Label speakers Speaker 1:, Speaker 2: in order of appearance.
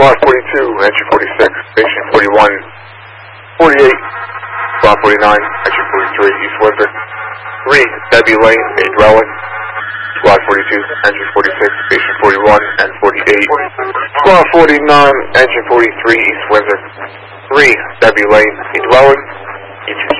Speaker 1: Squad 42, entry 46, station 41, 48, Squad 49, entry 43, East Windsor. 3, Debbie Lane, a dwelling. Squad 42, entry 46, station 41 and 48. Squad 49, entry 43, East Windsor. 3, Debbie Lane, a dwelling. Entry